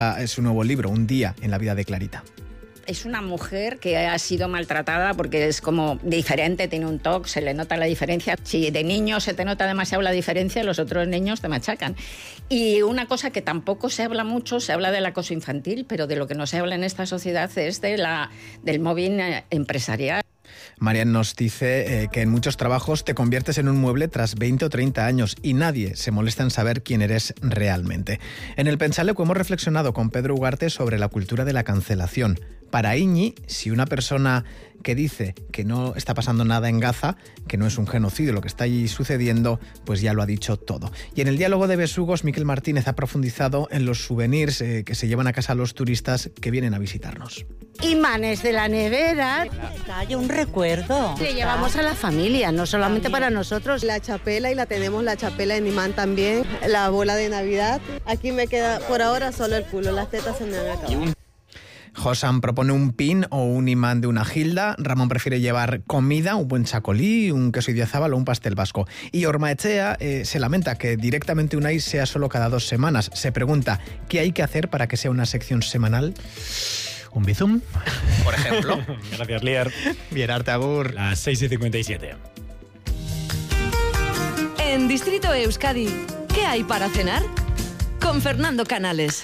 Su nuevo libro, Un día en la vida de Clarita. Es una mujer que ha sido maltratada porque es como diferente, tiene un TOC, se le nota la diferencia. Si de niño se te nota demasiado la diferencia, los otros niños te machacan. Y una cosa que tampoco se habla mucho, se habla del acoso infantil, pero de lo que no se habla en esta sociedad es del mobbing empresarial. Marian nos dice que en muchos trabajos te conviertes en un mueble tras 20 o 30 años y nadie se molesta en saber quién eres realmente. En el Pensaleco hemos reflexionado con Pedro Ugarte sobre la cultura de la cancelación. Para Iñi, si una persona que dice que no está pasando nada en Gaza, que no es un genocidio lo que está allí sucediendo, pues ya lo ha dicho todo. Y en el diálogo de Besugos, Miquel Martínez ha profundizado en los souvenirs que se llevan a casa los turistas que vienen a visitarnos. Imanes de la nevera. Hay un recuerdo. Le llevamos a la familia, no solamente para nosotros. La chapela, y la tenemos la chapela en imán también. La bola de Navidad. Aquí me queda por ahora solo el culo, las tetas se me han acabado. Josan propone un pin o un imán de una gilda. Ramón prefiere llevar comida, un buen chacolí, un queso idiazábal o un pastel vasco. Y Ormaechea se lamenta que directamente Unai sea solo cada 2 semanas. Se pregunta, ¿qué hay que hacer para que sea una sección semanal? Un bizum, por ejemplo. Gracias, Lier. Bien, arte, agur. Las 6:57. En Distrito Euskadi, ¿qué hay para cenar? Con Fernando Canales.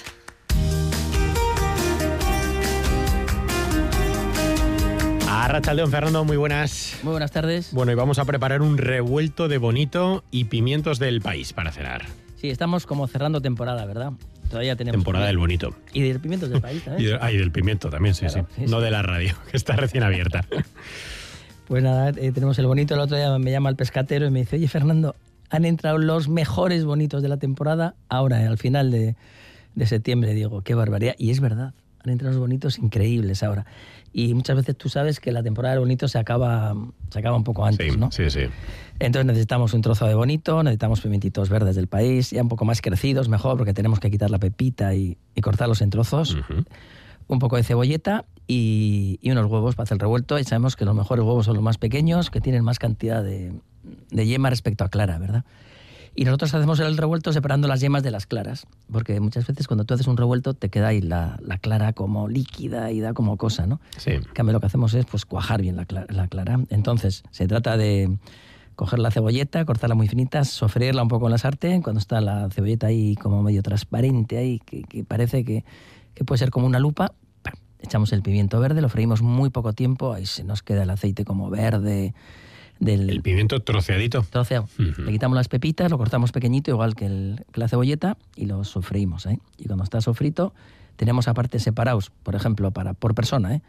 Arratsaldeon, Fernando, muy buenas. Muy buenas tardes. Bueno, y vamos a preparar un revuelto de bonito y pimientos del país para cenar. Sí, estamos como cerrando temporada, ¿verdad? Todavía tenemos... Temporada del bonito. Y del pimientos del país también. Y del pimiento también, sí, claro, sí. No de la radio, que está recién abierta. Pues nada, tenemos el bonito. El otro día me llama el pescatero y me dice, oye, Fernando, han entrado los mejores bonitos de la temporada ahora, al final de septiembre. Digo, qué barbaridad. Y es verdad, han entrado los bonitos increíbles ahora. Y muchas veces tú sabes que la temporada del bonito se acaba un poco antes, sí, ¿no? Sí, sí. Entonces necesitamos un trozo de bonito, necesitamos pimentitos verdes del país, ya un poco más crecidos, mejor, porque tenemos que quitar la pepita y cortarlos en trozos. Uh-huh. Un poco de cebolleta y unos huevos para hacer el revuelto. Y sabemos que los mejores huevos son los más pequeños, que tienen más cantidad de yema respecto a clara, ¿verdad? Y nosotros hacemos el revuelto separando las yemas de las claras, porque muchas veces cuando tú haces un revuelto te queda ahí la clara como líquida y da como cosa, ¿no? Sí. En cambio lo que hacemos es pues cuajar bien la clara. Entonces se trata de coger la cebolleta, cortarla muy finita, sofreírla un poco en la sartén, cuando está la cebolleta ahí como medio transparente, ahí que parece que puede ser como una lupa, echamos el pimiento verde, lo freímos muy poco tiempo, ahí se nos queda el aceite como verde... El pimiento troceadito. Troceado. Uh-huh. Le quitamos las pepitas, lo cortamos pequeñito, igual que la cebolleta, y lo sofreímos, ¿eh? Y cuando está sofrito, tenemos aparte separados, por ejemplo, por persona,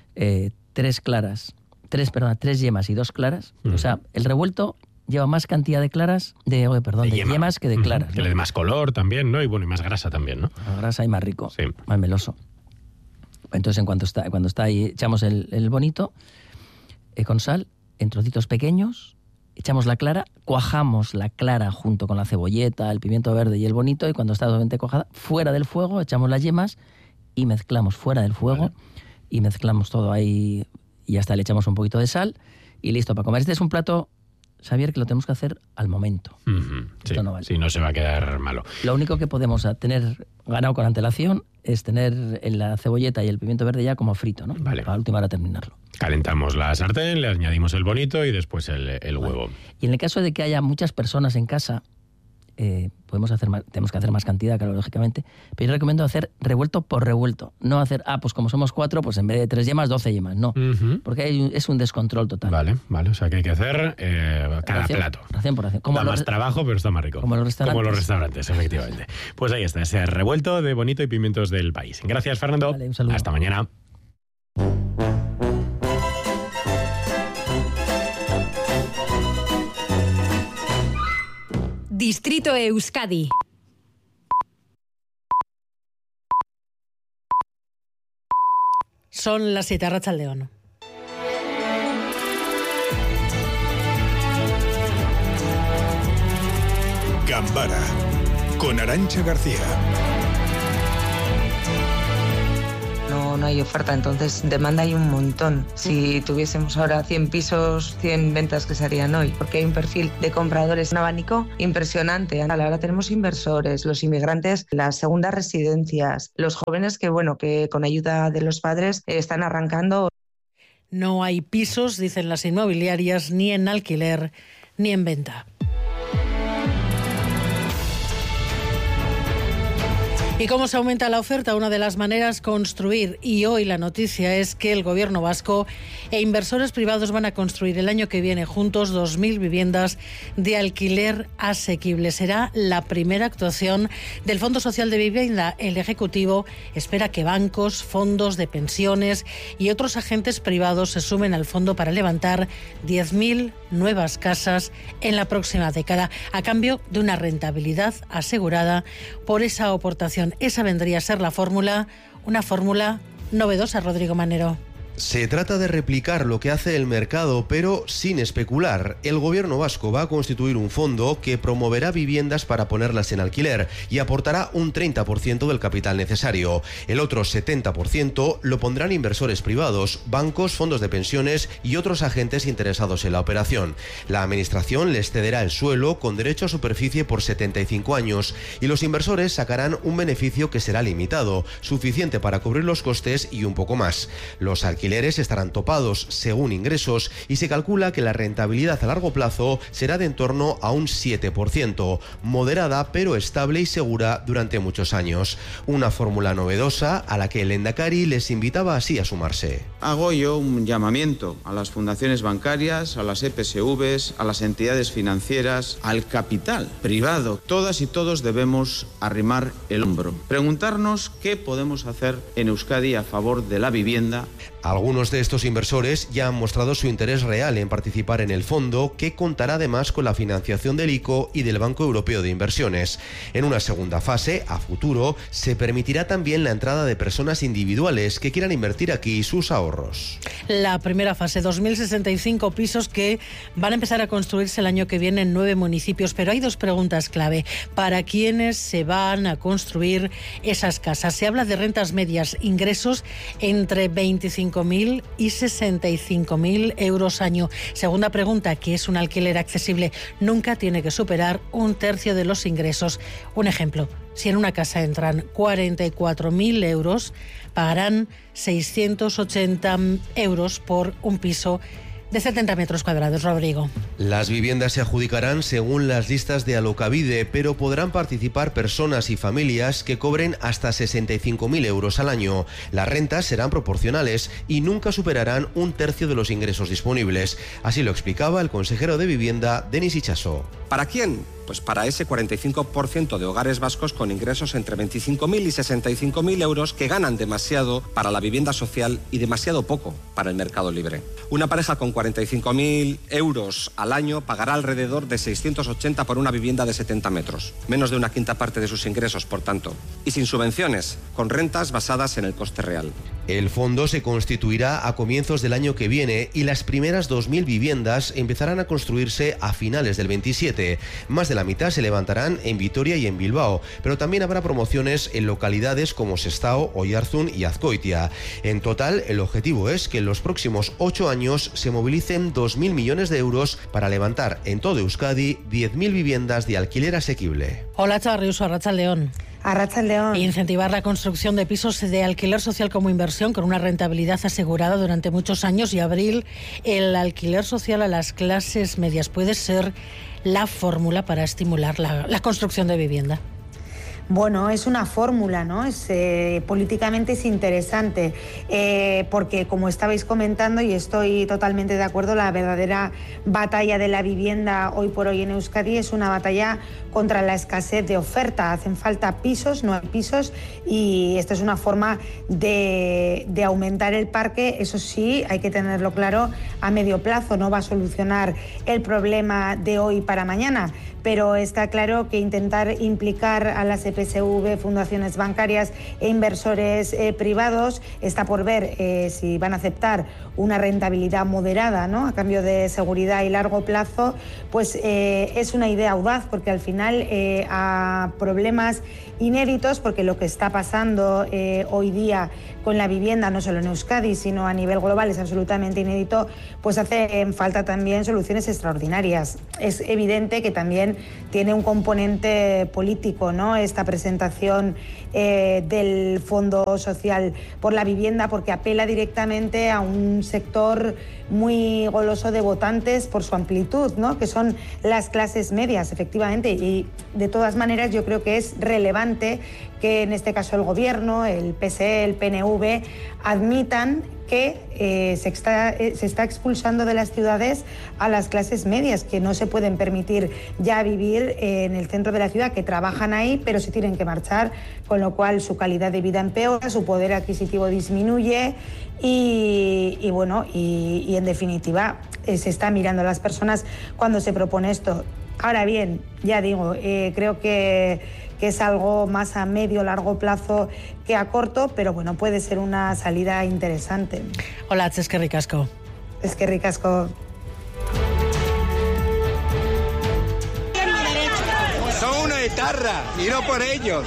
3 yemas y 2 claras. Uh-huh. O sea, el revuelto lleva más cantidad de claras, de yemas que de claras. Que le dé más color también, ¿no? Y bueno, y más grasa también, ¿no? Más grasa y más rico, sí. Más meloso. Entonces, cuando está ahí, echamos el bonito con sal, en trocitos pequeños, echamos la clara, cuajamos la clara junto con la cebolleta, el pimiento verde y el bonito, y cuando está totalmente cuajada, fuera del fuego, echamos las yemas y mezclamos fuera del fuego, vale. Y mezclamos todo ahí y hasta le echamos un poquito de sal y listo para comer. Este es un plato, Xavier, que lo tenemos que hacer al momento. Uh-huh. Sí, esto no vale. Sí, no se va a quedar malo. Lo único que podemos tener ganado con antelación es tener la cebolleta y el pimiento verde ya como frito, ¿no? Vale. Para la última hora terminarlo. Calentamos la sartén, le añadimos el bonito y después el huevo. Y en el caso de que haya muchas personas en casa, tenemos que hacer más cantidad, claro, lógicamente, pero yo recomiendo hacer revuelto por revuelto. No hacer, pues como somos 4, pues en vez de 3 yemas, 12 yemas. No, uh-huh. Porque es un descontrol total. Vale, o sea que hay que hacer cada plato. Ración por ración. Da más trabajo, pero está más rico. Como los restaurantes. Efectivamente. Pues ahí está, ese revuelto de bonito y pimientos del país. Gracias, Fernando. Vale, un saludo. Hasta mañana. Distrito Euskadi. Son las 7, arratsaldeon. Gambara, con Arantxa García. no hay oferta, entonces demanda hay un montón. Si tuviésemos ahora 100 pisos, 100 ventas que se harían hoy, porque hay un perfil de compradores, un abanico impresionante. Ahora tenemos inversores, los inmigrantes, las segundas residencias, los jóvenes que con ayuda de los padres están arrancando. No hay pisos, dicen las inmobiliarias, ni en alquiler ni en venta. ¿Y cómo se aumenta la oferta? Una de las maneras, construir. Y hoy la noticia es que el Gobierno vasco e inversores privados van a construir el año que viene juntos 2.000 viviendas de alquiler asequible. Será la primera actuación del Fondo Social de Vivienda. El Ejecutivo espera que bancos, fondos de pensiones y otros agentes privados se sumen al fondo para levantar 10.000 nuevas casas en la próxima década, a cambio de una rentabilidad asegurada por esa aportación. Esa vendría a ser la fórmula, una fórmula novedosa, Rodrigo Manero. Se trata de replicar lo que hace el mercado, pero sin especular. El Gobierno vasco va a constituir un fondo que promoverá viviendas para ponerlas en alquiler y aportará un 30% del capital necesario. El otro 70% lo pondrán inversores privados, bancos, fondos de pensiones y otros agentes interesados en la operación. La Administración les cederá el suelo con derecho a superficie por 75 años y los inversores sacarán un beneficio que será limitado, suficiente para cubrir los costes y un poco más. Los alquileres estarán topados según ingresos y se calcula que la rentabilidad a largo plazo será de en torno a un 7%, moderada pero estable y segura durante muchos años. Una fórmula novedosa a la que el Lehendakari les invitaba así a sumarse. Hago yo un llamamiento a las fundaciones bancarias, a las EPSVs, a las entidades financieras, al capital privado. Todas y todos debemos arrimar el hombro. Preguntarnos qué podemos hacer en Euskadi a favor de la vivienda. Algunos de estos inversores ya han mostrado su interés real en participar en el fondo, que contará además con la financiación del ICO y del Banco Europeo de Inversiones. En una segunda fase, a futuro, se permitirá también la entrada de personas individuales que quieran invertir aquí sus ahorros. La primera fase, 2.065 pisos que van a empezar a construirse el año que viene en 9 municipios, pero hay dos preguntas clave. ¿Para quiénes se van a construir esas casas? Se habla de rentas medias, ingresos entre 25.000 y 65.000 euros año. Segunda pregunta, ¿qué es un alquiler accesible? Nunca tiene que superar un tercio de los ingresos. Un ejemplo, si en una casa entran 44.000 euros, pagarán 680 euros por un piso de 70 metros cuadrados, Rodrigo. Las viviendas se adjudicarán según las listas de Alokabide, pero podrán participar personas y familias que cobren hasta 65.000 euros al año. Las rentas serán proporcionales y nunca superarán un tercio de los ingresos disponibles. Así lo explicaba el consejero de Vivienda, Denis Itxaso. ¿Para quién? Pues para ese 45% de hogares vascos con ingresos entre 25.000 y 65.000 euros que ganan demasiado para la vivienda social y demasiado poco para el mercado libre. Una pareja con 45.000 euros al año pagará alrededor de 680 por una vivienda de 70 metros, menos de una quinta parte de sus ingresos, por tanto, y sin subvenciones, con rentas basadas en el coste real. El fondo se constituirá a comienzos del año que viene y las primeras 2.000 viviendas empezarán a construirse a finales del 27. Más de la mitad se levantarán en Vitoria y en Bilbao, pero también habrá promociones en localidades como Sestao, Oiarzun y Azkoitia. En total, el objetivo es que en los próximos 8 años se movilicen 2.000 millones de euros para levantar en todo Euskadi 10.000 viviendas de alquiler asequible. Hola, Chavarriuso, Arratsaldeon. Arratsaldeon. Incentivar la construcción de pisos de alquiler social como inversión con una rentabilidad asegurada durante muchos años y abrir el alquiler social a las clases medias puede ser la fórmula para estimular la construcción de vivienda. Bueno, es una fórmula, ¿no? Políticamente es interesante, porque como estabais comentando, y estoy totalmente de acuerdo, la verdadera batalla de la vivienda hoy por hoy en Euskadi es una batalla contra la escasez de oferta. Hacen falta pisos, no hay pisos, y esta es una forma de aumentar el parque. Eso sí, hay que tenerlo claro, a medio plazo. No va a solucionar el problema de hoy para mañana, pero está claro que intentar implicar a las EPSV, fundaciones bancarias e inversores privados. Está por ver si van a aceptar una rentabilidad moderada, ¿no?, a cambio de seguridad y largo plazo. Pues es una idea audaz, porque al final a problemas inéditos, porque lo que está pasando hoy día con la vivienda, no solo en Euskadi, sino a nivel global, es absolutamente inédito, pues hace falta también soluciones extraordinarias. Es evidente que también tiene un componente político, ¿no?, esta presentación del Fondo Social por la Vivienda, porque apela directamente a un sector muy goloso de votantes por su amplitud, ¿no?, que son las clases medias, efectivamente. Y de todas maneras yo creo que es relevante que en este caso el Gobierno, el PSE, el PNV, admitan que se está expulsando de las ciudades a las clases medias, que no se pueden permitir ya vivir en el centro de la ciudad, que trabajan ahí pero se tienen que marchar, con lo cual su calidad de vida empeora, su poder adquisitivo disminuye y en definitiva se está mirando a las personas cuando se propone esto. Ahora bien, ya digo, creo que es algo más a medio largo plazo que a corto, pero bueno, puede ser una salida interesante. Hola, eskerrik asko. Eskerrik asko. Son una etarra y no por ellos,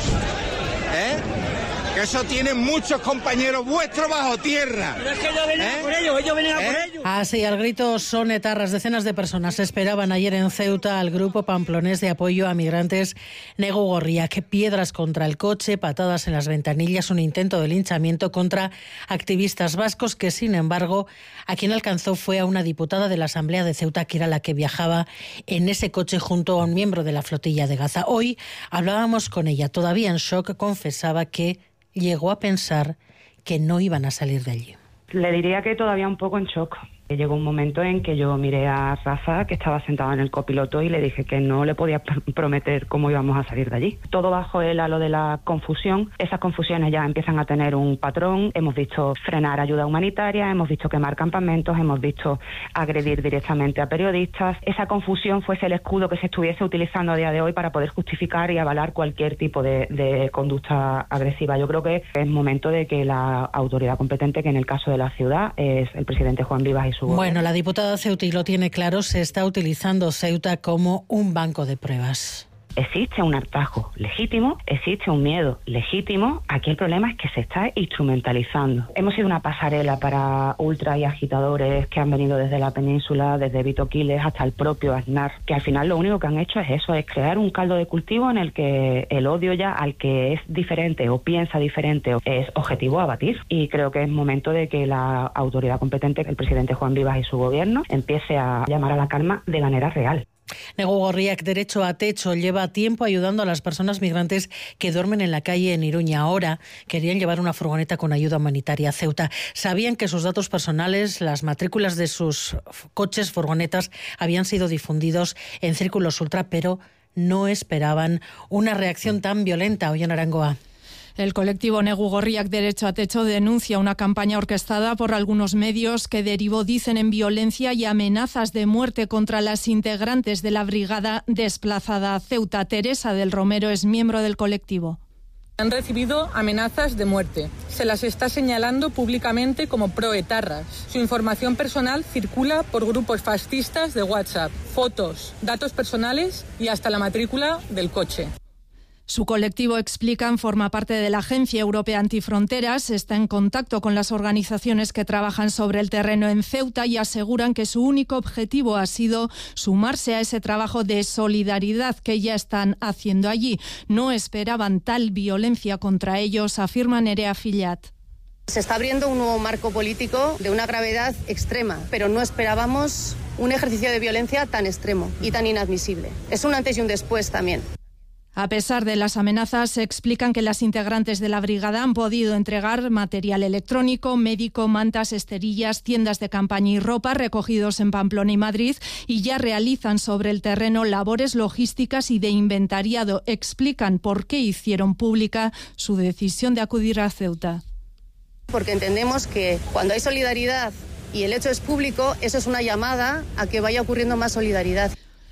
que eso tienen muchos compañeros vuestros bajo tierra. Pero es que ellos venían por ellos, ellos venían por ellos. Así, al grito son etarras. Decenas de personas esperaban ayer en Ceuta al grupo pamplonés de apoyo a migrantes Negu Gorriak. Piedras contra el coche, patadas en las ventanillas, un intento de linchamiento contra activistas vascos que, sin embargo, a quien alcanzó fue a una diputada de la Asamblea de Ceuta, que era la que viajaba en ese coche junto a un miembro de la flotilla de Gaza. Hoy hablábamos con ella. Todavía en shock, confesaba que llegó a pensar que no iban a salir de allí. Le diría que todavía un poco en shock. Llegó un momento en que yo miré a Rafa, que estaba sentado en el copiloto, y le dije que no le podía prometer cómo íbamos a salir de allí. Todo bajo el halo de la confusión. Esas confusiones ya empiezan a tener un patrón. Hemos visto frenar ayuda humanitaria, hemos visto quemar campamentos, hemos visto agredir directamente a periodistas. Esa confusión fuese el escudo que se estuviese utilizando a día de hoy para poder justificar y avalar cualquier tipo de conducta agresiva. Yo creo que es momento de que la autoridad competente, que en el caso de la ciudad es el presidente Juan Vivas y su gobierno. Bueno, la diputada ceutí lo tiene claro, se está utilizando Ceuta como un banco de pruebas. Existe un hartazgo legítimo, existe un miedo legítimo. Aquí el problema es que se está instrumentalizando. Hemos sido una pasarela para ultras y agitadores que han venido desde la península, desde Vito Quiles hasta el propio Aznar, que al final lo único que han hecho es eso, es crear un caldo de cultivo en el que el odio ya al que es diferente o piensa diferente es objetivo a abatir. Y creo que es momento de que la autoridad competente, el presidente Juan Vivas y su gobierno, empiece a llamar a la calma de manera real. Negu Gorriak, derecho a techo, lleva tiempo ayudando a las personas migrantes que duermen en la calle en Iruña. Ahora querían llevar una furgoneta con ayuda humanitaria a Ceuta. Sabían que sus datos personales, las matrículas de sus coches, furgonetas, habían sido difundidos en círculos ultra, pero no esperaban una reacción tan violenta. Hoy en Arangoa. El colectivo Negu Gorriak Derecho a Techo denuncia una campaña orquestada por algunos medios que derivó, dicen, en violencia y amenazas de muerte contra las integrantes de la brigada desplazada a Ceuta. Teresa del Romero es miembro del colectivo. Han recibido amenazas de muerte. Se las está señalando públicamente como proetarras. Su información personal circula por grupos fascistas de WhatsApp, fotos, datos personales y hasta la matrícula del coche. Su colectivo, explican, forma parte de la Agencia Europea Antifronteras, está en contacto con las organizaciones que trabajan sobre el terreno en Ceuta y aseguran que su único objetivo ha sido sumarse a ese trabajo de solidaridad que ya están haciendo allí. No esperaban tal violencia contra ellos, afirma Nerea Fillat. Se está abriendo un nuevo marco político de una gravedad extrema, pero no esperábamos un ejercicio de violencia tan extremo y tan inadmisible. Es un antes y un después también. A pesar de las amenazas, explican que las integrantes de la brigada han podido entregar material electrónico, médico, mantas, esterillas, tiendas de campaña y ropa recogidos en Pamplona y Madrid y ya realizan sobre el terreno labores logísticas y de inventariado. Explican por qué hicieron pública su decisión de acudir a Ceuta. Porque entendemos que cuando hay solidaridad y el hecho es público, eso es una llamada a que vaya ocurriendo más solidaridad.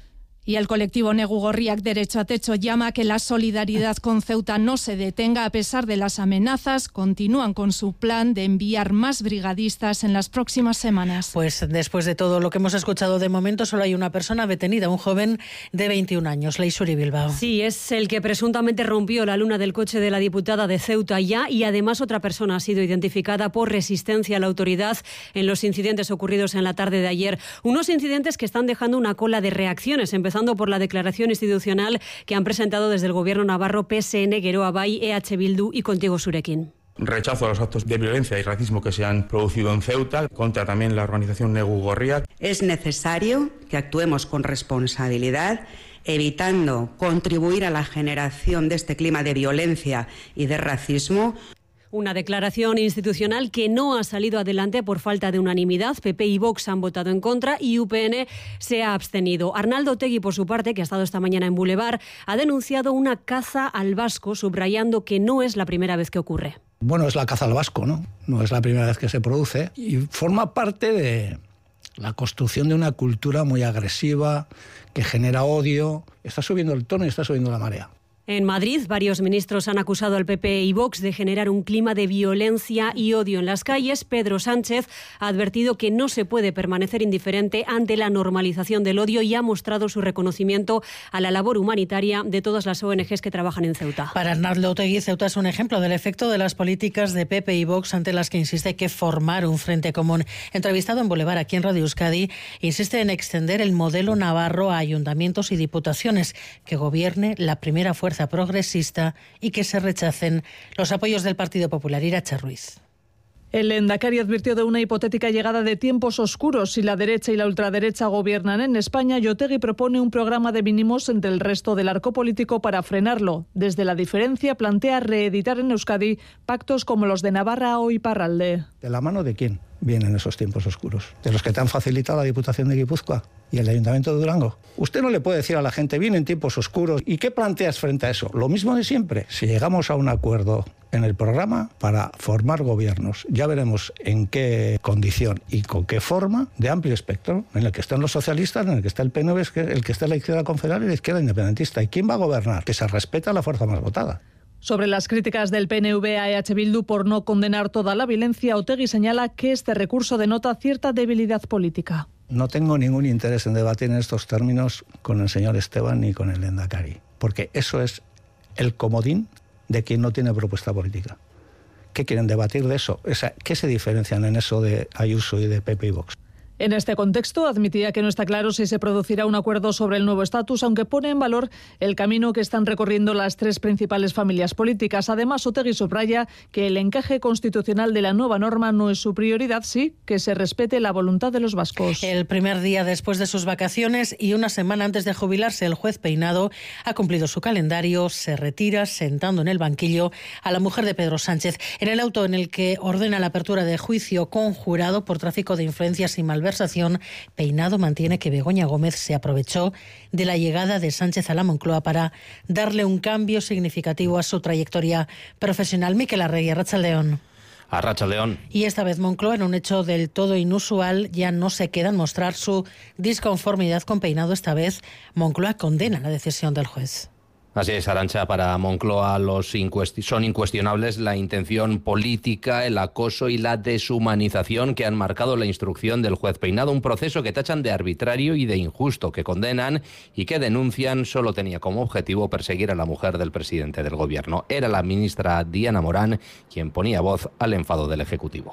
Y el colectivo Negu Gorriak Derecho a Techo llama a que la solidaridad con Ceuta no se detenga a pesar de las amenazas. Continúan con su plan de enviar más brigadistas en las próximas semanas. Pues después de todo lo que hemos escuchado de momento, solo hay una persona detenida, un joven de 21 años, Leisuri Bilbao. Sí, es el que presuntamente rompió la luna del coche de la diputada de Ceuta ya, y además otra persona ha sido identificada por resistencia a la autoridad en los incidentes ocurridos en la tarde de ayer. Unos incidentes que están dejando una cola de reacciones, empezando por la declaración institucional que han presentado desde el Gobierno navarro PSN, Geroa Bai, EH Bildu y Contigo Zurekin. Rechazo a los actos de violencia y racismo que se han producido en Ceuta, contra también la organización Negu Gorriak. Es necesario que actuemos con responsabilidad, evitando contribuir a la generación de este clima de violencia y de racismo. Una declaración institucional que no ha salido adelante por falta de unanimidad. PP y Vox han votado en contra y UPN se ha abstenido. Arnaldo Otegi, por su parte, que ha estado esta mañana en Boulevard, ha denunciado una caza al vasco, subrayando que no es la primera vez que ocurre. Bueno, es la caza al vasco, ¿no? No es la primera vez que se produce y forma parte de la construcción de una cultura muy agresiva que genera odio. Está subiendo el tono y está subiendo la marea. En Madrid, varios ministros han acusado al PP y Vox de generar un clima de violencia y odio en las calles. Pedro Sánchez ha advertido que no se puede permanecer indiferente ante la normalización del odio y ha mostrado su reconocimiento a la labor humanitaria de todas las ONGs que trabajan en Ceuta. Para Arnaldo Otegi, Ceuta es un ejemplo del efecto de las políticas de PP y Vox, ante las que insiste que formar un frente común. Entrevistado en Boulevard, aquí en Radio Euskadi, insiste en extender el modelo navarro a ayuntamientos y diputaciones, que gobierne la primera fuerza progresista y que se rechacen los apoyos del Partido Popular. Iracha Ruiz. El lehendakari advirtió de una hipotética llegada de tiempos oscuros si la derecha y la ultraderecha gobiernan en España, y Otegi propone un programa de mínimos entre el resto del arco político para frenarlo. Desde la diferencia plantea reeditar en Euskadi pactos como los de Navarra o Iparralde. ¿De la mano de quién vienen esos tiempos oscuros? ¿De los que te han facilitado la Diputación de Guipúzcoa y el Ayuntamiento de Durango? Usted no le puede decir a la gente, vienen tiempos oscuros. ¿Y qué planteas frente a eso? Lo mismo de siempre. Si llegamos a un acuerdo en el programa para formar gobiernos, ya veremos en qué condición y con qué forma, de amplio espectro, en el que están los socialistas, en el que está el PNV, el que está la izquierda confederal y la izquierda independentista. ¿Y quién va a gobernar? Que se respeta a la fuerza más votada. Sobre las críticas del PNV a EH Bildu por no condenar toda la violencia, Otegi señala que este recurso denota cierta debilidad política. No tengo ningún interés en debatir en estos términos con el señor Esteban ni con el lehendakari, porque eso es el comodín de quien no tiene propuesta política. ¿Qué quieren debatir de eso? O sea, ¿qué se diferencian en eso de Ayuso y de PP y Vox? En este contexto, admitía que no está claro si se producirá un acuerdo sobre el nuevo estatus, aunque pone en valor el camino que están recorriendo las tres principales familias políticas. Además, Otegi subraya que el encaje constitucional de la nueva norma no es su prioridad, sí que se respete la voluntad de los vascos. El primer día después de sus vacaciones y una semana antes de jubilarse, el juez Peinado ha cumplido su calendario, se retira sentando en el banquillo a la mujer de Pedro Sánchez. En el auto en el que ordena la apertura de juicio conjurado por tráfico de influencias y malversación, Peinado mantiene que Begoña Gómez se aprovechó de la llegada de Sánchez a la Moncloa para darle un cambio significativo a su trayectoria profesional. Miquel Arregui, Arratsaldeon. Arratsaldeon. Y esta vez Moncloa, en un hecho del todo inusual, ya no se queda en mostrar su disconformidad con Peinado. Esta vez Moncloa condena la decisión del juez. Así es, Arantxa, para Moncloa son incuestionables la intención política, el acoso y la deshumanización que han marcado la instrucción del juez Peinado, un proceso que tachan de arbitrario y de injusto, que condenan y que denuncian solo tenía como objetivo perseguir a la mujer del presidente del gobierno. Era la ministra Diana Morán quien ponía voz al enfado del Ejecutivo.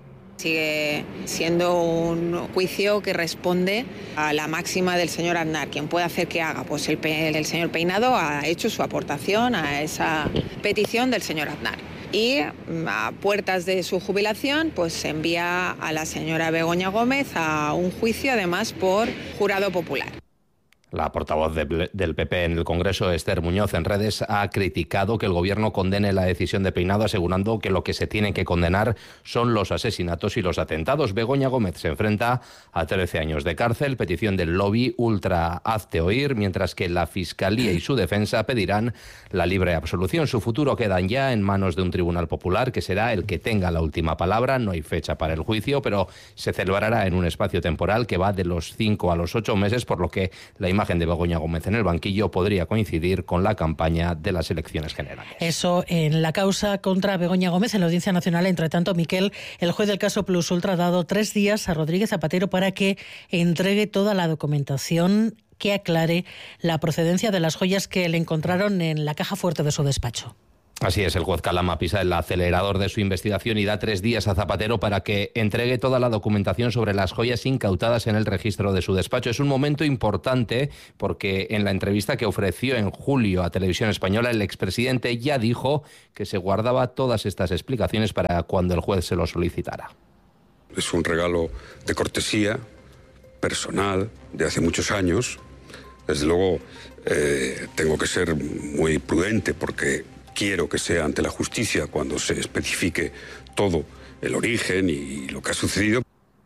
Sigue siendo un juicio que responde a la máxima del señor Aznar. ¿Quién puede hacer que haga? Pues el señor Peinado ha hecho su aportación a esa petición del señor Aznar. Y a puertas de su jubilación, pues se envía a la señora Begoña Gómez a un juicio, además por jurado popular. La portavoz del PP en el Congreso, Esther Muñoz, en redes ha criticado que el Gobierno condene la decisión de Peinado, asegurando que lo que se tiene que condenar son los asesinatos y los atentados. Begoña Gómez se enfrenta a 13 años de cárcel, petición del lobby Ultra Hazte Oír, mientras que la Fiscalía y su defensa pedirán la libre absolución. Su futuro queda ya en manos de un tribunal popular, que será el que tenga la última palabra. No hay fecha para el juicio, pero se celebrará en un espacio temporal que va de los 5 a los 8 meses, por lo que la imagen imagen de Begoña Gómez en el banquillo podría coincidir con la campaña de las elecciones generales. Eso en la causa contra Begoña Gómez en la Audiencia Nacional. Entre tanto, Miquel, el juez del caso Plus Ultra, ha dado 3 días a Rodríguez Zapatero para que entregue toda la documentación que aclare la procedencia de las joyas que le encontraron en la caja fuerte de su despacho. Así es, el juez Calama pisa el acelerador de su investigación y da 3 días a Zapatero para que entregue toda la documentación sobre las joyas incautadas en el registro de su despacho. Es un momento importante porque en la entrevista que ofreció en julio a Televisión Española, el expresidente ya dijo que se guardaba todas estas explicaciones para cuando el juez se lo solicitara. Es un regalo de cortesía personal de hace muchos años. Desde luego tengo que ser muy prudente porque quiero que sea ante la justicia cuando se especifique todo el origen y lo que ha sucedido.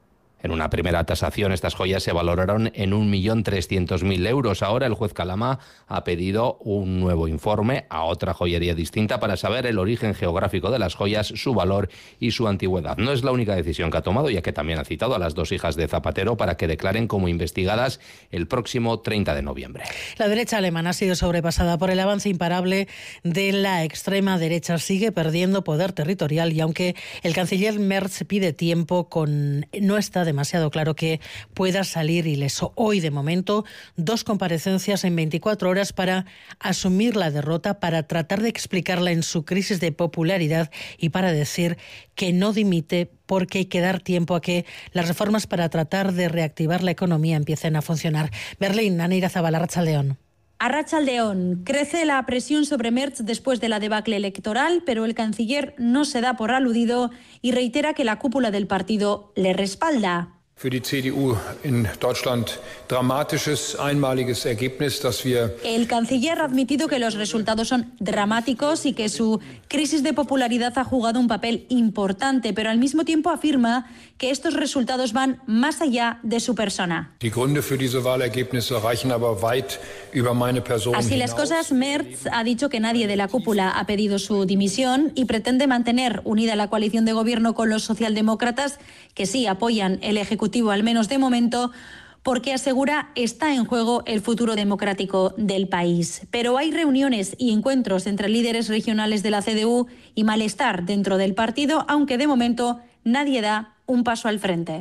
En una primera tasación, estas joyas se valoraron en 1.300.000 euros. Ahora el juez Calama ha pedido un nuevo informe a otra joyería distinta para saber el origen geográfico de las joyas, su valor y su antigüedad. No es la única decisión que ha tomado, ya que también ha citado a las 2 hijas de Zapatero para que declaren como investigadas el próximo 30 de noviembre. La derecha alemana ha sido sobrepasada por el avance imparable de la extrema derecha. Sigue perdiendo poder territorial y aunque el canciller Merz pide tiempo, no está demasiado claro que pueda salir ileso. Hoy, de momento, 2 comparecencias en 24 horas para asumir la derrota, para tratar de explicarla en su crisis de popularidad y para decir que no dimite porque hay que dar tiempo a que las reformas para tratar de reactivar la economía empiecen a funcionar. Berlín, Ana Irazabal, Arratsaldeon. Arratsaldeon. Crece la presión sobre Merz después de la debacle electoral, pero el canciller no se da por aludido y reitera que la cúpula del partido le respalda. Für die CDU in Deutschland dramatisches, einmaliges Ergebnis, das wir... El canciller ha admitido que los resultados son dramáticos y que su crisis de popularidad ha jugado un papel importante, pero al mismo tiempo afirma que estos resultados van más allá de su persona. Die Gründe für diese Wahlergebnisse reichen aber weit über meine Person Así las cosas, Merz ha dicho que nadie de la cúpula ha pedido su dimisión y pretende mantener unida la coalición de gobierno con los socialdemócratas, que sí apoyan el Ejecutivo, al menos de momento, porque asegura está en juego el futuro democrático del país. Pero hay reuniones y encuentros entre líderes regionales de la CDU y malestar dentro del partido, aunque de momento nadie da un paso al frente.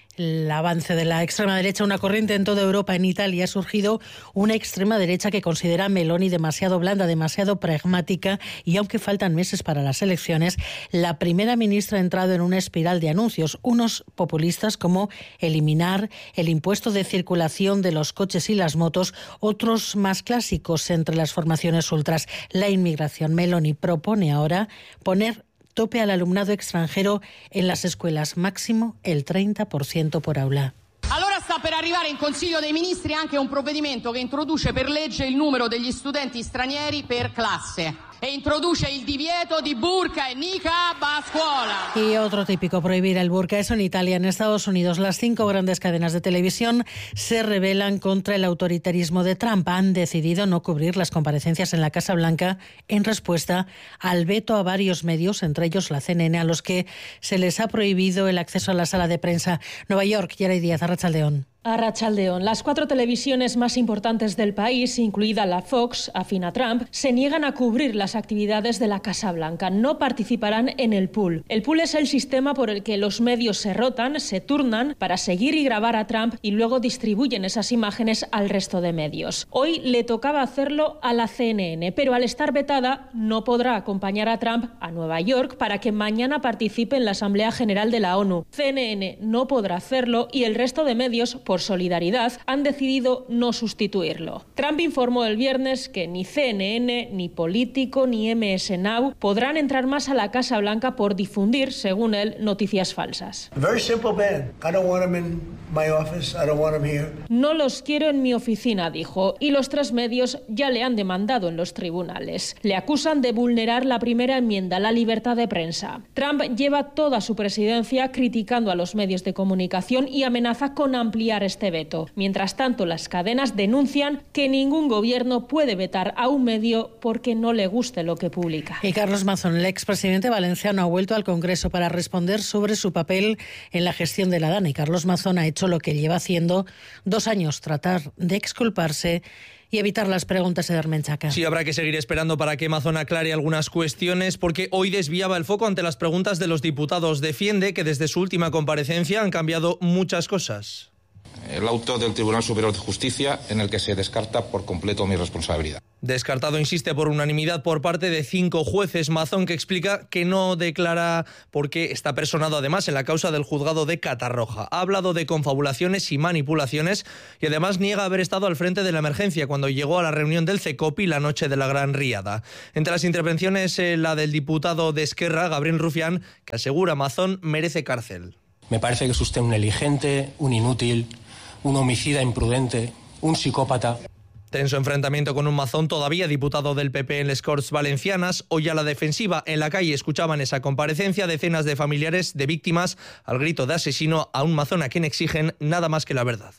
El avance de la extrema derecha, una corriente en toda Europa. En Italia ha surgido una extrema derecha que considera a Meloni demasiado blanda, demasiado pragmática y aunque faltan meses para las elecciones, la primera ministra ha entrado en una espiral de anuncios, unos populistas como eliminar el impuesto de circulación de los coches y las motos, otros más clásicos entre las formaciones ultras, la inmigración. Meloni propone ahora poner tope al alumnado extranjero en las escuelas, máximo el 30% por aula. Allora sta per arrivare in Consiglio dei Ministri anche un provvedimento che introduce per legge il numero degli studenti stranieri per classe e introduce il divieto di burka e niqab a scuola. Y otro típico, prohibir el burka. Eso en Italia. En Estados Unidos, las 5 grandes cadenas de televisión se rebelan contra el autoritarismo de Trump. Han decidido no cubrir las comparecencias en la Casa Blanca en respuesta al veto a varios medios, entre ellos la CNN, a los que se les ha prohibido el acceso a la sala de prensa. Nueva York, Yeray Díaz, Arratsaldeon. Arratsaldeon. Las 4 televisiones más importantes del país, incluida la Fox, afín a Trump, se niegan a cubrir las actividades de la Casa Blanca. No participarán en el pool. El pool es el sistema por el que los medios se rotan, se turnan para seguir y grabar a Trump y luego distribuyen esas imágenes al resto de medios. Hoy le tocaba hacerlo a la CNN, pero al estar vetada no podrá acompañar a Trump a Nueva York para que mañana participe en la Asamblea General de la ONU. CNN no podrá hacerlo y el resto de medios, por solidaridad, han decidido no sustituirlo. Trump informó el viernes que ni CNN, ni Político, ni MS Now podrán entrar más a la Casa Blanca por difundir, según él, noticias falsas. No los quiero en mi oficina, dijo, y los 3 medios ya le han demandado en los tribunales. Le acusan de vulnerar la primera enmienda, la libertad de prensa. Trump lleva toda su presidencia criticando a los medios de comunicación y amenaza con ampliar apoyar este veto. Mientras tanto, las cadenas denuncian que ningún gobierno puede vetar a un medio porque no le guste lo que publica. Y Carlos Mazón, el expresidente valenciano, ha vuelto al Congreso para responder sobre su papel en la gestión de la DANA. Y Carlos Mazón ha hecho lo que lleva haciendo 2 años, tratar de exculparse y evitar las preguntas de Dermenchaca. Sí, habrá que seguir esperando para que Mazón aclare algunas cuestiones, porque hoy desviaba el foco ante las preguntas de los diputados. Defiende que desde su última comparecencia han cambiado muchas cosas. El auto del Tribunal Superior de Justicia en el que se descarta por completo mi responsabilidad. Descartado, insiste, por unanimidad por parte de 5 jueces. Mazón, que explica que no declara porque está personado además en la causa del juzgado de Catarroja. Ha hablado de confabulaciones y manipulaciones y además niega haber estado al frente de la emergencia cuando llegó a la reunión del CECOPI la noche de la Gran Riada. Entre las intervenciones, la del diputado de Esquerra, Gabriel Rufián, que asegura Mazón merece cárcel. Me parece que es usted un negligente, un inútil, un homicida imprudente, un psicópata. Tenso enfrentamiento con un Mazón, todavía diputado del PP en les Corts Valencianas. Hoy a la defensiva. En la calle escuchaban esa comparecencia decenas de familiares de víctimas al grito de asesino a un Mazón a quien exigen nada más que la verdad.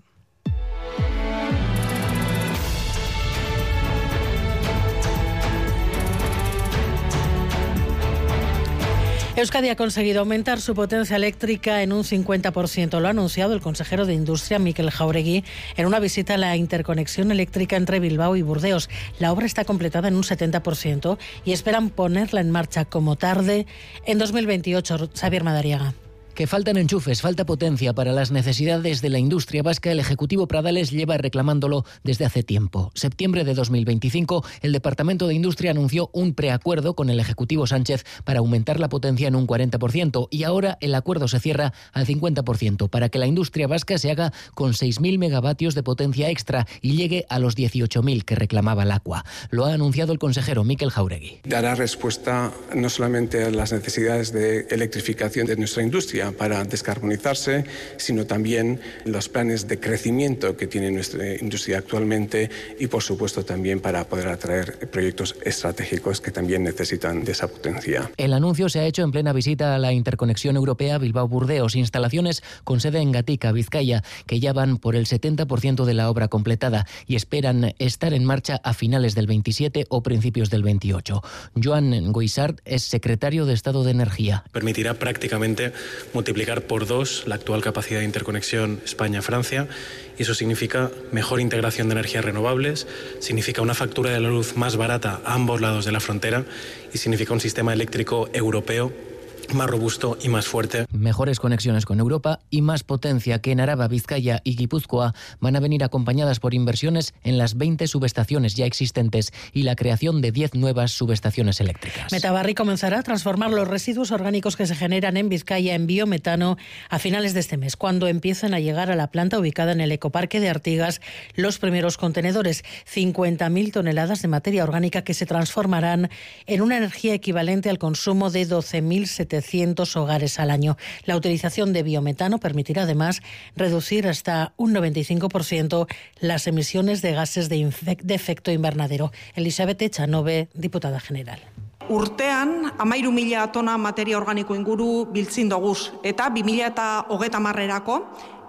Euskadi ha conseguido aumentar su potencia eléctrica en un 50%. Lo ha anunciado el consejero de Industria, Mikel Jauregui, en una visita a la interconexión eléctrica entre Bilbao y Burdeos. La obra está completada en un 70% y esperan ponerla en marcha como tarde en 2028. Xavier Madariaga. Que faltan enchufes, falta potencia para las necesidades de la industria vasca. El Ejecutivo Pradales lleva reclamándolo desde hace tiempo. Septiembre de 2025, el Departamento de Industria anunció un preacuerdo con el Ejecutivo Sánchez para aumentar la potencia en un 40% y ahora el acuerdo se cierra al 50% para que la industria vasca se haga con 6.000 megavatios de potencia extra y llegue a los 18.000 que reclamaba el ACUA. Lo ha anunciado el consejero Mikel Jauregui. Dará respuesta no solamente a las necesidades de electrificación de nuestra industria para descarbonizarse, sino también los planes de crecimiento que tiene nuestra industria actualmente y, por supuesto, también para poder atraer proyectos estratégicos que también necesitan de esa potencia. El anuncio se ha hecho en plena visita a la interconexión europea Bilbao-Burdeos, instalaciones con sede en Gatica, Vizcaya, que ya van por el 70% de la obra completada y esperan estar en marcha a finales del 27 o principios del 28. Joan Goissart es secretario de Estado de Energía. Permitirá prácticamente multiplicar por 2 la actual capacidad de interconexión España-Francia y eso significa mejor integración de energías renovables, significa una factura de la luz más barata a ambos lados de la frontera y significa un sistema eléctrico europeo más robusto y más fuerte. Mejores conexiones con Europa y más potencia que en Araba, Vizcaya y Guipúzcoa van a venir acompañadas por inversiones en las 20 subestaciones ya existentes y la creación de 10 nuevas subestaciones eléctricas. Metabarri comenzará a transformar los residuos orgánicos que se generan en Vizcaya en biometano a finales de este mes, cuando empiecen a llegar a la planta ubicada en el ecoparque de Artigas los primeros contenedores, 50.000 toneladas de materia orgánica que se transformarán en una energía equivalente al consumo de 12.700 hogares al año. La utilización de biometano permitirá además reducir hasta un 95% las emisiones de gases de efecto invernadero. Elizabeth Echanove, diputada general. Urtean, 13.000 tona materia organiko inguru biltzin doguz, eta 2030erako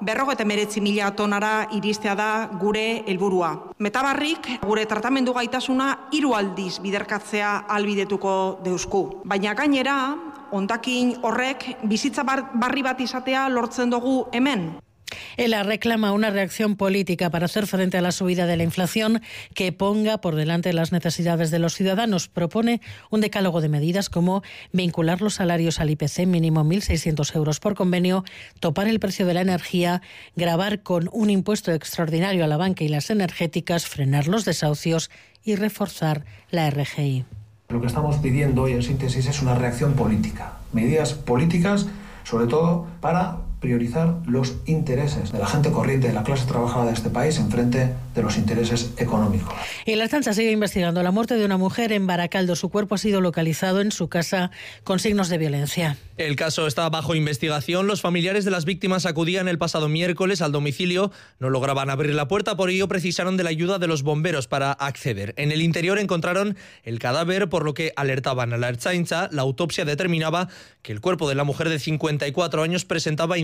59.000 tonara iristea da gure helburua. Metabarrik gure tratamendu gaitasuna 3 aldiz biderkatzea ahalbidetuko deusku. Baina gainera, hondakin horrek bizitza barri bat izatea lortzen dugu hemen. ELA reclama una reacción política para hacer frente a la subida de la inflación que ponga por delante las necesidades de los ciudadanos. Propone un decálogo de medidas como vincular los salarios al IPC, mínimo 1.600 euros por convenio, topar el precio de la energía, gravar con un impuesto extraordinario a la banca y las energéticas, frenar los desahucios y reforzar la RGI. Lo que estamos pidiendo hoy en síntesis es una reacción política, medidas políticas sobre todo para priorizar los intereses de la gente corriente, de la clase trabajadora de este país, en frente de los intereses económicos. Y la Ertzaintza sigue investigando la muerte de una mujer en Baracaldo. Su cuerpo ha sido localizado en su casa con signos de violencia. El caso está bajo investigación. Los familiares de las víctimas acudían el pasado miércoles al domicilio. No lograban abrir la puerta, por ello precisaron de la ayuda de los bomberos para acceder. En el interior encontraron el cadáver, por lo que alertaban a la Ertzaintza. La autopsia determinaba que el cuerpo de la mujer de 54 años presentaba indicios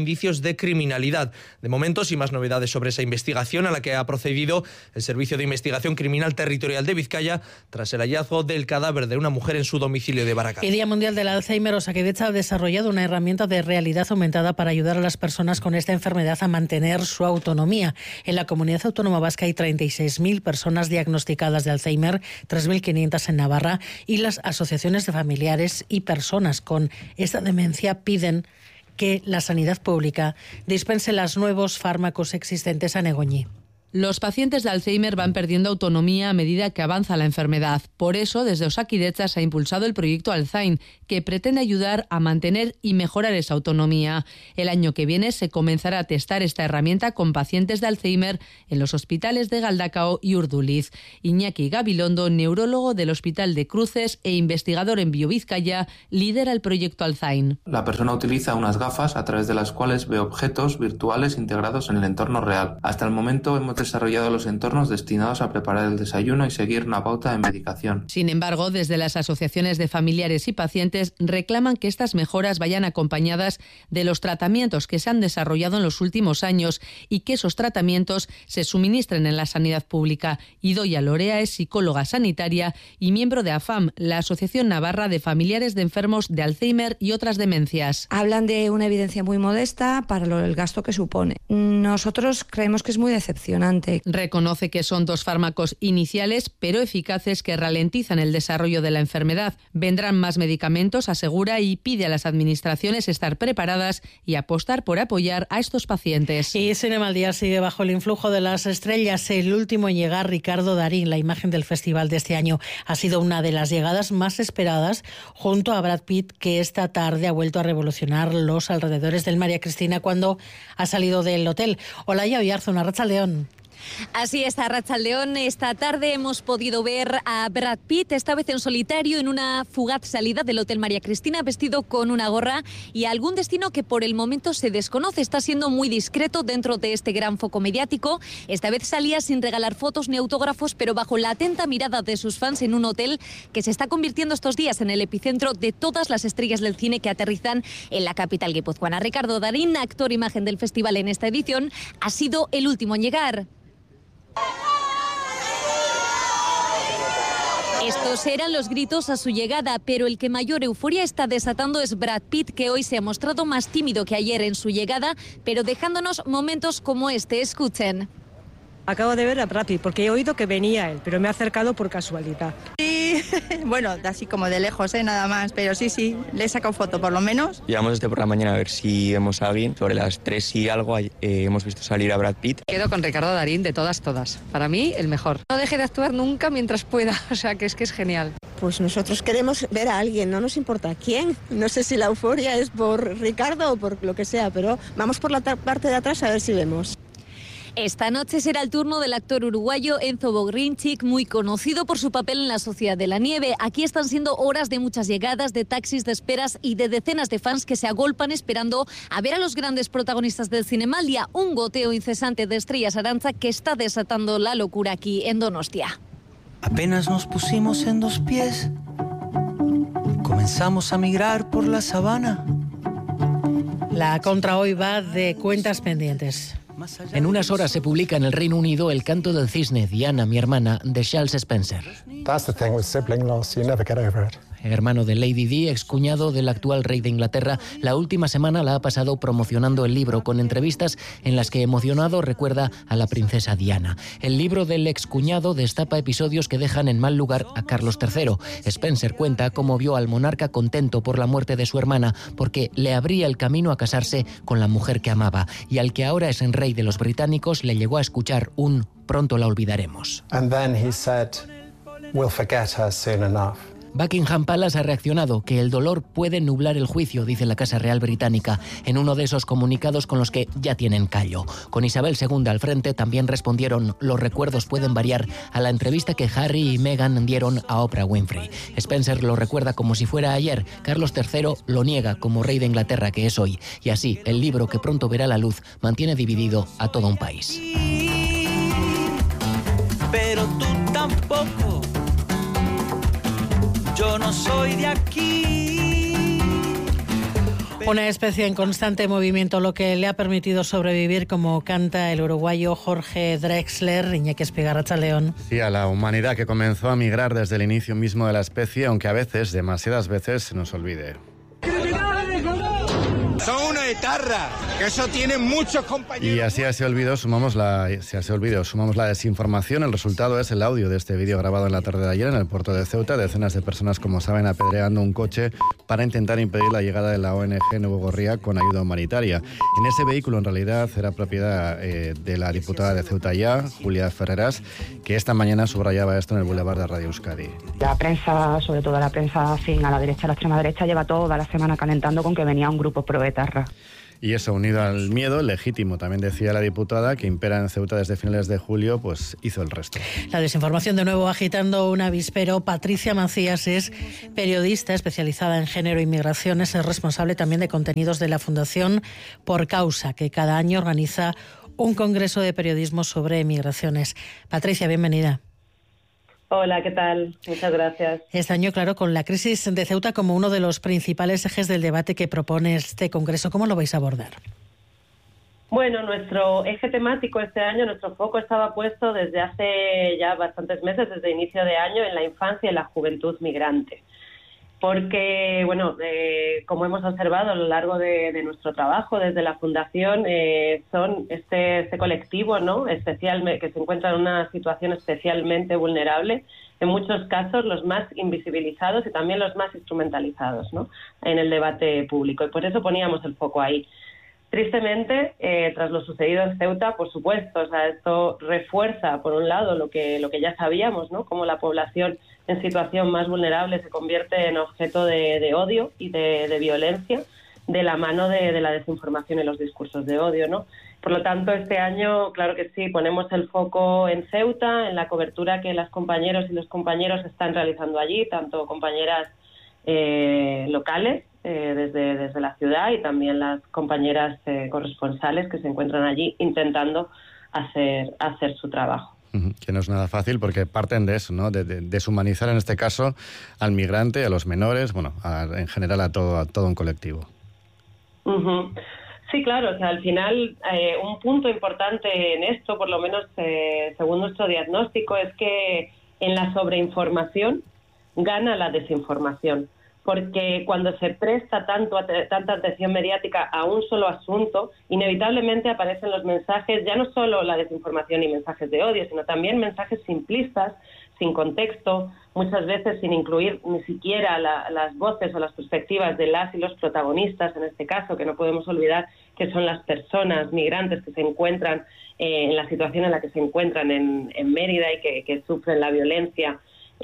indicios de criminalidad. De momento, sin más novedades sobre esa investigación a la que ha procedido el Servicio de Investigación Criminal Territorial de Vizcaya tras el hallazgo del cadáver de una mujer en su domicilio de Baracaldo. El Día Mundial del Alzheimer, Osakidetza ha desarrollado una herramienta de realidad aumentada para ayudar a las personas con esta enfermedad a mantener su autonomía. En la Comunidad Autónoma Vasca hay 36.000 personas diagnosticadas de Alzheimer, 3.500 en Navarra, y las asociaciones de familiares y personas con esta demencia piden que la sanidad pública dispense los nuevos fármacos existentes a Negoñi. Los pacientes de Alzheimer van perdiendo autonomía a medida que avanza la enfermedad. Por eso, desde Osakidetza se ha impulsado el proyecto Alzain, que pretende ayudar a mantener y mejorar esa autonomía. El año que viene se comenzará a testar esta herramienta con pacientes de Alzheimer en los hospitales de Galdakao y Urduliz. Iñaki Gabilondo, neurólogo del Hospital de Cruces e investigador en BioVizcaya, lidera el proyecto Alzain. La persona utiliza unas gafas a través de las cuales ve objetos virtuales integrados en el entorno real. Hasta el momento hemos desarrollado los entornos destinados a preparar el desayuno y seguir una pauta de medicación. Sin embargo, desde las asociaciones de familiares y pacientes reclaman que estas mejoras vayan acompañadas de los tratamientos que se han desarrollado en los últimos años y que esos tratamientos se suministren en la sanidad pública. Idoia Lorea es psicóloga sanitaria y miembro de AFAM, la Asociación Navarra de Familiares de Enfermos de Alzheimer y otras demencias. Hablan de una evidencia muy modesta para el gasto que supone. Nosotros creemos que es muy decepcionante. Reconoce que son dos fármacos iniciales, pero eficaces, que ralentizan el desarrollo de la enfermedad. Vendrán más medicamentos, asegura, y pide a las administraciones estar preparadas y apostar por apoyar a estos pacientes. Y Cinema al Día sigue bajo el influjo de las estrellas. El último en llegar, Ricardo Darín, la imagen del festival de este año, ha sido una de las llegadas más esperadas, junto a Brad Pitt, que esta tarde ha vuelto a revolucionar los alrededores del María Cristina cuando ha salido del hotel. Olaya Oyarzún, Arratsaldeon. Así es, Arratsaldeon. Esta tarde hemos podido ver a Brad Pitt, esta vez en solitario, en una fugaz salida del Hotel María Cristina, vestido con una gorra y a algún destino que por el momento se desconoce. Está siendo muy discreto dentro de este gran foco mediático. Esta vez salía sin regalar fotos ni autógrafos, pero bajo la atenta mirada de sus fans en un hotel que se está convirtiendo estos días en el epicentro de todas las estrellas del cine que aterrizan en la capital guipuzcoana. Ricardo Darín, actor imagen del festival en esta edición, ha sido el último en llegar. Estos eran los gritos a su llegada, pero el que mayor euforia está desatando es Brad Pitt, que hoy se ha mostrado más tímido que ayer en su llegada, pero dejándonos momentos como este. Escuchen. Acabo de ver a Brad Pitt porque he oído que venía él, pero me ha acercado por casualidad. Sí, bueno, así como de lejos, nada más, pero sí, le he sacado foto por lo menos. Llevamos desde por la mañana a ver si vemos a alguien. Sobre las 3 y algo hemos visto salir a Brad Pitt. Quedo con Ricardo Darín de todas. Para mí, el mejor. No deje de actuar nunca mientras pueda, o sea que es genial. Pues nosotros queremos ver a alguien, no nos importa quién. No sé si la euforia es por Ricardo o por lo que sea, pero vamos por la parte de atrás a ver si vemos. Esta noche será el turno del actor uruguayo Enzo Bogrinchik, muy conocido por su papel en La Sociedad de la Nieve. Aquí están siendo horas de muchas llegadas, de taxis, de esperas y de decenas de fans que se agolpan esperando a ver a los grandes protagonistas del Cinemaldia. Un goteo incesante de estrellas, Arantza, que está desatando la locura aquí en Donostia. Apenas nos pusimos en dos pies, comenzamos a migrar por la sabana. La contra hoy va de cuentas pendientes. En unas horas se publica en el Reino Unido El canto del cisne, Diana, mi hermana, de Charles Spencer. That's the thing with sibling loss, you never get over it. Hermano de Lady Di, excuñado del actual rey de Inglaterra, la última semana la ha pasado promocionando el libro con entrevistas en las que emocionado recuerda a la princesa Diana. El libro del excuñado destapa episodios que dejan en mal lugar a Carlos III. Spencer cuenta cómo vio al monarca contento por la muerte de su hermana porque le abría el camino a casarse con la mujer que amaba, y al que ahora es el rey de los británicos le llegó a escuchar un "pronto la olvidaremos". And then he said, "We'll forget her soon enough". Buckingham Palace ha reaccionado, que el dolor puede nublar el juicio, dice la Casa Real Británica, en uno de esos comunicados con los que ya tienen callo. Con Isabel II al frente también respondieron "los recuerdos pueden variar" a la entrevista que Harry y Meghan dieron a Oprah Winfrey. Spencer lo recuerda como si fuera ayer, Carlos III lo niega como rey de Inglaterra que es hoy, y así el libro, que pronto verá la luz, mantiene dividido a todo un país. Pero tú tampoco. Yo no soy de aquí. Una especie en constante movimiento, lo que le ha permitido sobrevivir, como canta el uruguayo Jorge Drexler. Iñaki Espiga, arratsaldeon. Sí, a la humanidad que comenzó a migrar desde el inicio mismo de la especie, aunque a veces, demasiadas veces, se nos olvide. Son una etarra, que eso tiene muchos compañeros. Y así a ese olvido sumamos la desinformación. El resultado es el audio de este vídeo grabado en la tarde de ayer en el puerto de Ceuta. Decenas de personas, como saben, apedreando un coche para intentar impedir la llegada de la ONG Nuevo Gorria con ayuda humanitaria. En ese vehículo, en realidad, era propiedad de la diputada de Ceuta Ya, Julia Ferreras, que esta mañana subrayaba esto en el Boulevard de Radio Euskadi. La prensa, sobre todo la prensa afín a la derecha, a la extrema derecha, lleva toda la semana calentando con que venía un grupo proetarra. Y eso, unido al miedo legítimo, también decía la diputada, que impera en Ceuta desde finales de julio, pues hizo el resto. La desinformación de nuevo agitando un avispero. Patricia Macías es periodista especializada en género y migraciones, es responsable también de contenidos de la Fundación Por Causa, que cada año organiza un congreso de periodismo sobre migraciones. Patricia, bienvenida. Hola, ¿qué tal? Muchas gracias. Este año, claro, con la crisis de Ceuta como uno de los principales ejes del debate que propone este congreso, ¿cómo lo vais a abordar? Bueno, nuestro eje temático este año, nuestro foco estaba puesto desde hace ya bastantes meses, desde inicio de año, en la infancia y la juventud migrante. Porque, bueno, como hemos observado a lo largo de nuestro trabajo desde la Fundación, son este colectivo, ¿no?, especialmente, que se encuentra en una situación especialmente vulnerable, en muchos casos los más invisibilizados y también los más instrumentalizados, ¿no?, en el debate público. Y por eso poníamos el foco ahí. Tristemente, tras lo sucedido en Ceuta, por supuesto, o sea, esto refuerza, por un lado, lo que ya sabíamos, ¿no?, cómo la población en situación más vulnerable se convierte en objeto de odio y de violencia de la mano de la desinformación y los discursos de odio, ¿no? Por lo tanto, este año, claro que sí, ponemos el foco en Ceuta, en la cobertura que las compañeros y los compañeros están realizando allí, tanto compañeras locales desde la ciudad y también las compañeras corresponsales que se encuentran allí intentando hacer su trabajo. Que no es nada fácil porque parten de eso, ¿no? De deshumanizar en este caso al migrante, a los menores, bueno, en general a todo un colectivo. Uh-huh. Sí, claro, o sea, al final un punto importante en esto, por lo menos según nuestro diagnóstico, es que en la sobreinformación gana la desinformación. Porque cuando se presta tanta atención mediática a un solo asunto, inevitablemente aparecen los mensajes, ya no solo la desinformación y mensajes de odio, sino también mensajes simplistas, sin contexto, muchas veces sin incluir ni siquiera las voces o las perspectivas de las y los protagonistas, en este caso, que no podemos olvidar que son las personas migrantes que se encuentran en la situación en la que se encuentran en Mérida y que sufren la violencia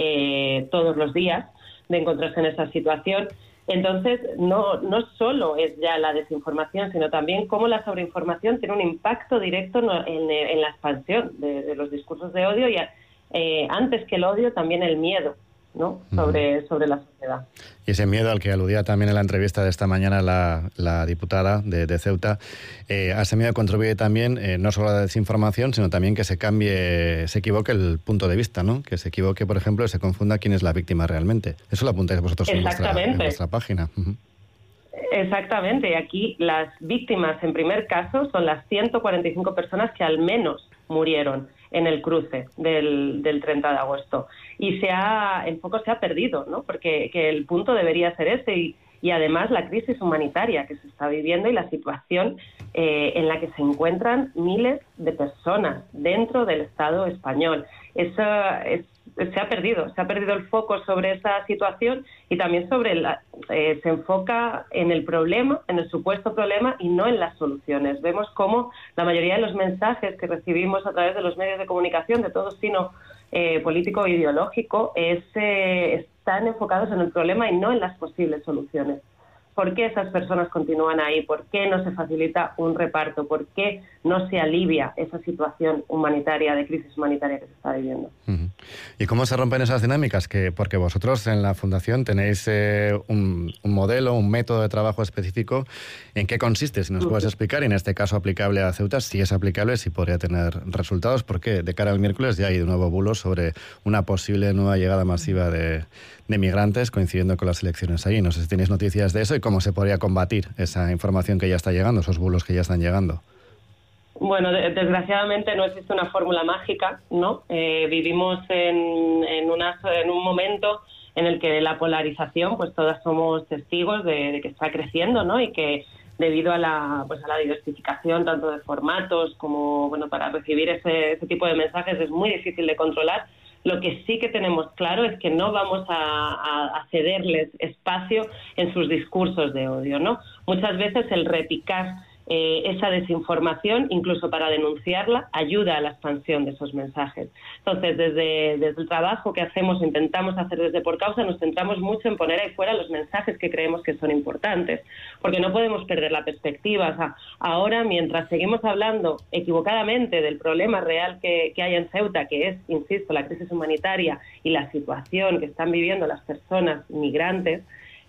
todos los días de encontrarse en esa situación. Entonces, no solo es ya la desinformación, sino también cómo la sobreinformación tiene un impacto directo en la expansión de los discursos de odio y antes que el odio también el miedo, ¿no?, sobre la sociedad. Y ese miedo al que aludía también en la entrevista de esta mañana la diputada de Ceuta, a ese miedo contribuye también no solo a la desinformación, sino también que se equivoque el punto de vista, ¿no? Que se equivoque, por ejemplo, y se confunda quién es la víctima realmente. Eso lo apuntáis vosotros en vuestra página. Uh-huh. Exactamente, y aquí las víctimas en primer caso son las 145 personas que al menos murieron en el cruce del 30 de agosto. Y el foco se ha perdido, ¿no? Porque el punto debería ser ese y además la crisis humanitaria que se está viviendo y la situación en la que se encuentran miles de personas dentro del Estado español. Se ha perdido el foco sobre esa situación y también se enfoca en el problema, en el supuesto problema y no en las soluciones. Vemos cómo la mayoría de los mensajes que recibimos a través de los medios de comunicación de todo signo político e ideológico están enfocados en el problema y no en las posibles soluciones. ¿Por qué esas personas continúan ahí? ¿Por qué no se facilita un reparto? ¿Por qué no se alivia esa situación humanitaria, de crisis humanitaria que se está viviendo? Uh-huh. ¿Y cómo se rompen esas dinámicas? Porque vosotros en la Fundación tenéis un modelo, un método de trabajo específico. ¿En qué consiste? Si nos puedes explicar, y en este caso aplicable a Ceuta, si es aplicable, si podría tener resultados, porque de cara al miércoles ya hay de nuevo bulos sobre una posible nueva llegada masiva de de migrantes coincidiendo con las elecciones allí. No sé si tenéis noticias de eso y cómo se podría combatir esa información que ya está llegando, esos bulos que ya están llegando. Bueno, desgraciadamente no existe una fórmula mágica, ¿no? Vivimos en un momento en el que la polarización, pues todas somos testigos de que está creciendo, ¿no? Y que debido a la diversificación tanto de formatos como, bueno, para recibir ese tipo de mensajes es muy difícil de controlar. Lo que sí que tenemos claro es que no vamos a cederles espacio en sus discursos de odio, ¿no? Muchas veces el repicar esa desinformación, incluso para denunciarla, ayuda a la expansión de esos mensajes. Entonces, desde el trabajo que hacemos, intentamos hacer desde Por Causa, nos centramos mucho en poner ahí fuera los mensajes que creemos que son importantes, porque no podemos perder la perspectiva. O sea, ahora, mientras seguimos hablando equivocadamente del problema real que hay en Ceuta, que es, insisto, la crisis humanitaria y la situación que están viviendo las personas migrantes,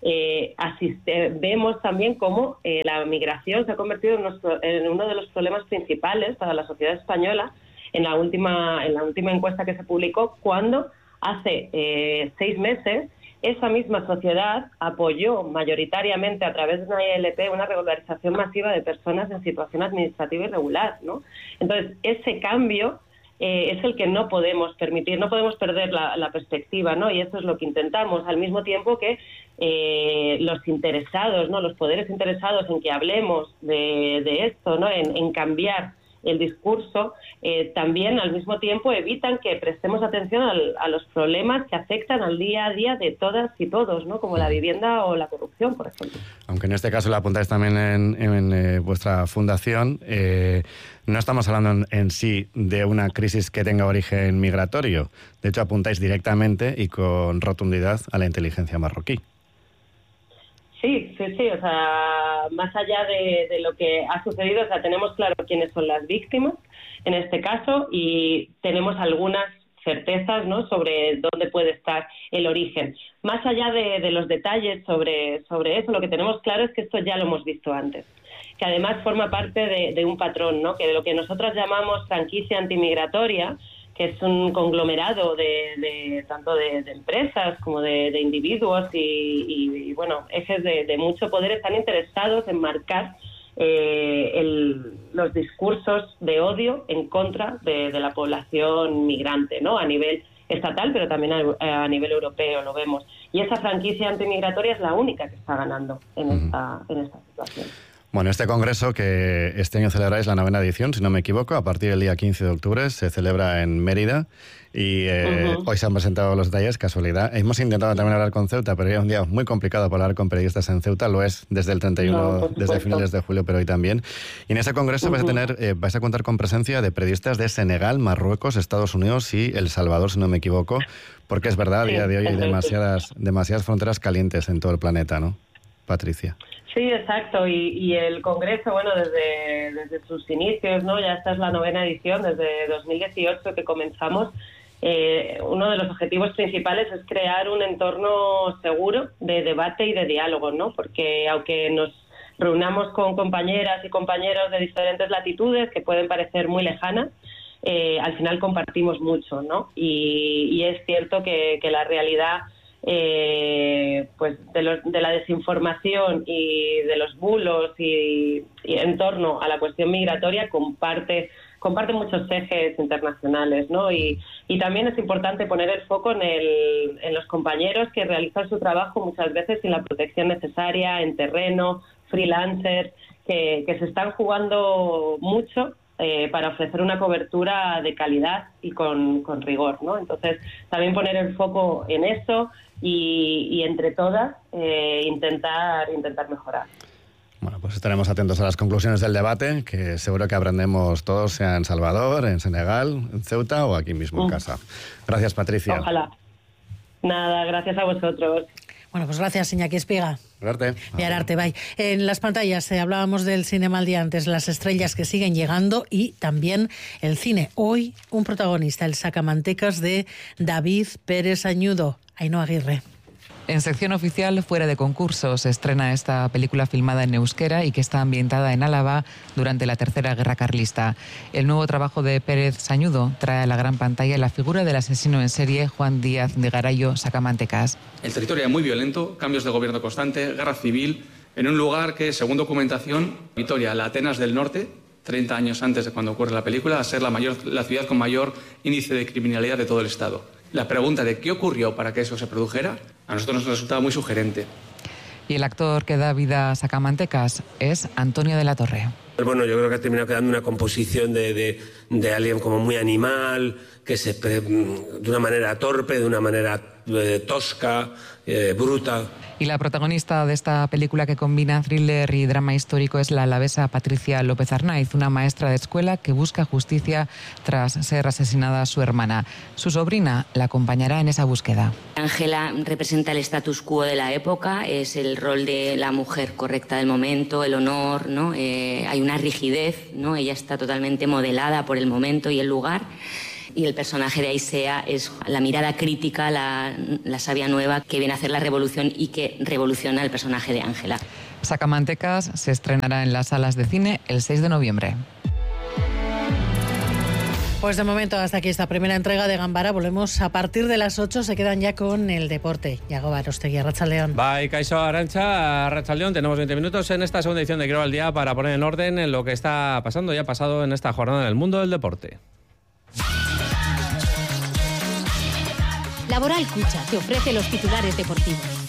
vemos también cómo la migración se ha convertido en uno de los problemas principales para la sociedad española en la última encuesta que se publicó, cuando hace 6 meses esa misma sociedad apoyó mayoritariamente a través de una ILP una regularización masiva de personas en situación administrativa irregular, ¿no? Entonces, ese cambio es el que no podemos permitir, no podemos perder la perspectiva, ¿no? Y eso es lo que intentamos, al mismo tiempo que los interesados, ¿no? Los poderes interesados en que hablemos de esto, ¿no? En cambiar el discurso, también al mismo tiempo evitan que prestemos atención a los problemas que afectan al día a día de todas y todos, ¿no? Como la vivienda o la corrupción, por ejemplo. Aunque en este caso lo apuntáis también en vuestra fundación, no estamos hablando en sí de una crisis que tenga origen migratorio. De hecho, apuntáis directamente y con rotundidad a la inteligencia marroquí. Sí, o sea, más allá de lo que ha sucedido, o sea, tenemos claro quiénes son las víctimas en este caso y tenemos algunas certezas, ¿no?, sobre dónde puede estar el origen. Más allá de los detalles sobre eso, lo que tenemos claro es que esto ya lo hemos visto antes, que además forma parte de un patrón, ¿no?, que de lo que nosotros llamamos franquicia antimigratoria, que es un conglomerado tanto de empresas como de individuos y bueno, ejes de mucho poder están interesados en marcar los discursos de odio en contra de la población migrante, ¿no?, a nivel estatal, pero también a nivel europeo lo vemos. Y esa franquicia antimigratoria es la única que está ganando en esta situación. Bueno, este congreso que este año celebráis la 9ª edición, si no me equivoco, a partir del día 15 de octubre, se celebra en Mérida y hoy se han presentado los detalles, casualidad. Hemos intentado también hablar con Ceuta, pero era un día muy complicado para hablar con periodistas en Ceuta, lo es desde el 31, desde finales de julio, pero hoy también. Y en ese congreso vais a contar con presencia de periodistas de Senegal, Marruecos, Estados Unidos y El Salvador, si no me equivoco, porque es verdad, a día de hoy hay demasiadas fronteras calientes en todo el planeta, ¿no, Patricia? Sí, exacto, y el Congreso, bueno, desde sus inicios, ¿no? Ya esta es la 9ª edición, desde 2018 que comenzamos. Uno de los objetivos principales es crear un entorno seguro de debate y de diálogo, ¿no? Porque aunque nos reunamos con compañeras y compañeros de diferentes latitudes que pueden parecer muy lejanas, al final compartimos mucho, ¿no? Y es cierto que la realidad pues de la desinformación y de los bulos y en torno a la cuestión migratoria comparte muchos ejes internacionales, ¿no? Y también es importante poner el foco en los compañeros que realizan su trabajo muchas veces sin la protección necesaria, en terreno, freelancers, que se están jugando mucho para ofrecer una cobertura de calidad y con rigor, ¿no? Entonces, también poner el foco en eso y entre todas intentar mejorar. Bueno, pues estaremos atentos a las conclusiones del debate, que seguro que aprendemos todos, sea en Salvador, en Senegal, en Ceuta o aquí mismo en casa. Gracias, Patricia. Ojalá. Nada, gracias a vosotros. Bueno, pues gracias, Iñaki Espiga. Arte, bye. En las pantallas hablábamos del Cinema al día antes, las estrellas que siguen llegando y también el cine. Hoy un protagonista, el sacamantecas de David Pérez Añudo, Ainhoa Aguirre. En sección oficial, fuera de concurso, se estrena esta película filmada en euskera y que está ambientada en Álava durante la Tercera Guerra Carlista. El nuevo trabajo de Pérez Sañudo trae a la gran pantalla la figura del asesino en serie Juan Díaz de Garayo Sacamantecas. El territorio era muy violento, cambios de gobierno constante, guerra civil, en un lugar que, según documentación, Vitoria, la Atenas del Norte, 30 años antes de cuando ocurre la película, a ser la ciudad con mayor índice de criminalidad de todo el Estado. La pregunta de qué ocurrió para que eso se produjera, a nosotros nos resultaba muy sugerente. Y el actor que da vida a Sacamantecas es Antonio de la Torre. Bueno, yo creo que ha terminado quedando una composición de alguien como muy animal, que de una manera torpe, de una manera tosca, bruta. Y la protagonista de esta película que combina thriller y drama histórico es la alavesa Patricia López Arnaiz, una maestra de escuela que busca justicia tras ser asesinada su hermana. Su sobrina la acompañará en esa búsqueda. Ángela representa el status quo de la época, es el rol de la mujer correcta del momento, el honor, ¿no? Hay una rigidez, ¿no? Ella está totalmente modelada por el momento y el lugar. Y el personaje de Aisea es la mirada crítica, la sabia nueva que viene a hacer la revolución y que revoluciona el personaje de Ángela. Sacamantecas se estrenará en las salas de cine el 6 de noviembre. Pues de momento hasta aquí esta primera entrega de Gambara. Volvemos a partir de las 8, se quedan ya con el deporte. Yago Barostegui, Arratsaldeon. Bye, Kaixo Arantxa, Arratsaldeon. Tenemos 20 minutos en esta segunda edición de Quiero al Día para poner en orden lo que está pasando y ha pasado en esta jornada en el mundo del deporte. Laboral Cucha te ofrece los titulares deportivos.